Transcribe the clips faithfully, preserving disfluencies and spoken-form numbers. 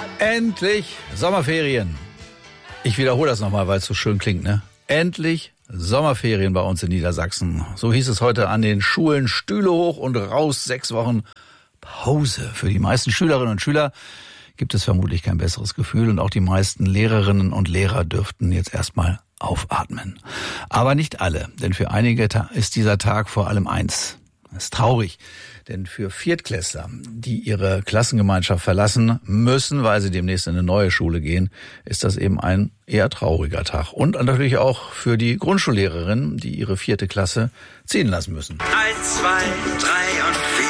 Endlich Sommerferien. Ich wiederhole das nochmal, weil es so schön klingt, ne? Endlich Sommerferien bei uns in Niedersachsen. So hieß es heute an den Schulen. Stühle hoch und raus. Sechs Wochen Pause. Für die meisten Schülerinnen und Schüler gibt es vermutlich kein besseres Gefühl. Und auch die meisten Lehrerinnen und Lehrer dürften jetzt erstmal aufatmen. Aber nicht alle, denn für einige ist dieser Tag vor allem eins. Das ist traurig, denn für Viertklässler, die ihre Klassengemeinschaft verlassen müssen, weil sie demnächst in eine neue Schule gehen, ist das eben ein eher trauriger Tag. Und natürlich auch für die Grundschullehrerinnen, die ihre vierte Klasse ziehen lassen müssen. Eins, zwei, drei und vier.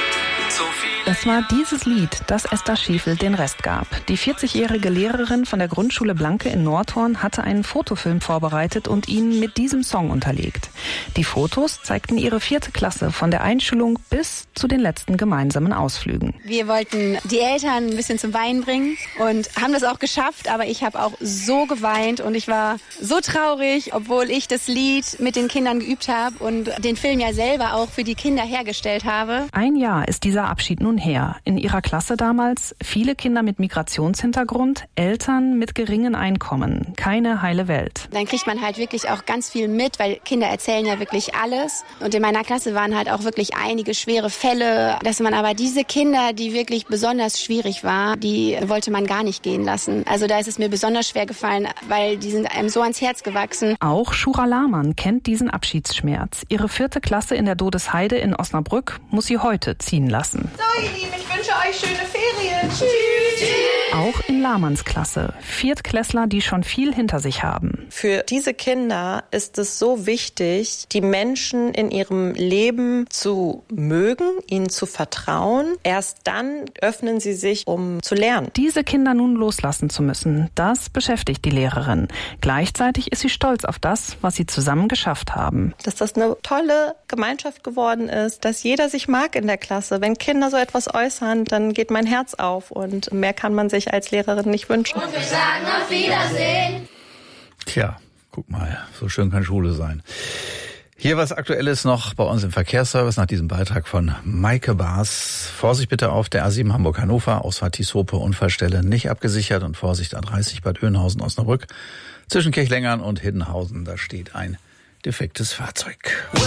So viel. Es war dieses Lied, das Esther Schiefel den Rest gab. Die vierzigjährige Lehrerin von der Grundschule Blanke in Nordhorn hatte einen Fotofilm vorbereitet und ihn mit diesem Song unterlegt. Die Fotos zeigten ihre vierte Klasse von der Einschulung bis zu den letzten gemeinsamen Ausflügen. Wir wollten die Eltern ein bisschen zum Weinen bringen und haben das auch geschafft, aber ich habe auch so geweint und ich war so traurig, obwohl ich das Lied mit den Kindern geübt habe und den Film ja selber auch für die Kinder hergestellt habe. Ein Jahr ist dieser Abschied nun her. In ihrer Klasse damals viele Kinder mit Migrationshintergrund, Eltern mit geringen Einkommen. Keine heile Welt. Dann kriegt man halt wirklich auch ganz viel mit, weil Kinder erzählen ja wirklich alles. Und in meiner Klasse waren halt auch wirklich einige schwere Fälle, dass man aber diese Kinder, die wirklich besonders schwierig waren, die wollte man gar nicht gehen lassen. Also da ist es mir besonders schwer gefallen, weil die sind einem so ans Herz gewachsen. Auch Shura Lahmann kennt diesen Abschiedsschmerz. Ihre vierte Klasse in der Dodesheide in Osnabrück muss sie heute ziehen lassen. So, ihr Lieben, ich wünsche euch schöne Ferien. Tschüss. Auch in Lahmanns Klasse. Viertklässler, die schon viel hinter sich haben. Für diese Kinder ist es so wichtig, die Menschen in ihrem Leben zu mögen, ihnen zu vertrauen. Erst dann öffnen sie sich, um zu lernen. Diese Kinder nun loslassen zu müssen, das beschäftigt die Lehrerin. Gleichzeitig ist sie stolz auf das, was sie zusammen geschafft haben. Dass das eine tolle Gemeinschaft geworden ist, dass jeder sich mag in der Klasse. Wenn Kinder so etwas äußern, dann geht mein Herz auf und mehr kann man sich als Lehrerin nicht wünschen. Und wir sagen auf Wiedersehen. Tja, guck mal, so schön kann Schule sein. Hier was Aktuelles noch bei uns im Verkehrsservice nach diesem Beitrag von Maike Baas. Vorsicht bitte auf der A sieben Hamburg-Hannover, Ausfahrt Tieshope, Unfallstelle nicht abgesichert und Vorsicht A dreißig Bad Oeynhausen, Osnabrück. Zwischen Kirchlengern und Hiddenhausen, da steht ein defektes Fahrzeug.